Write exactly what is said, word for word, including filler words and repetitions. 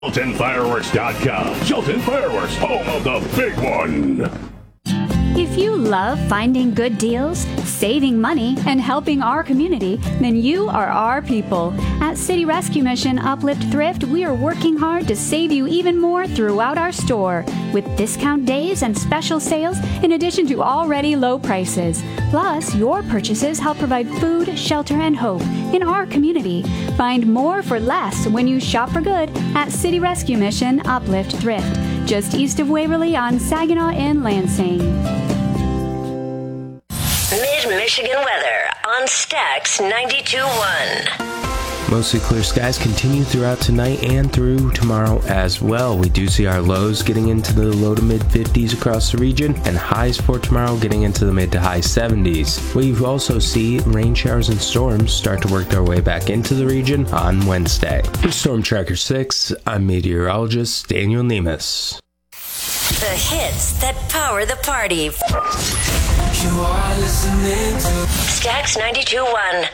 Shelton Fireworks dot com. Shelton Fireworks, home of the big one. If you love finding good deals, saving money, and helping our community, then you are our people. At City Rescue Mission Uplift Thrift, we are working hard to save you even more throughout our store, with discount days and special sales in addition to already low prices. Plus, your purchases help provide food, shelter, and hope in our community. Find more for less when you shop for good at City Rescue Mission Uplift Thrift, just east of Waverly on Saginaw in Lansing. Mid-Michigan weather on Stax ninety-two point one. Mostly clear skies continue throughout tonight and through tomorrow as well. We do see our lows getting into the low to mid fifties across the region, and highs for tomorrow getting into the mid to high seventies. We also see rain showers and storms start to work their way back into the region on Wednesday. For Storm Tracker six, I'm meteorologist Daniel Nemus. The hits that power the party. You are listening to Stax ninety-two point one.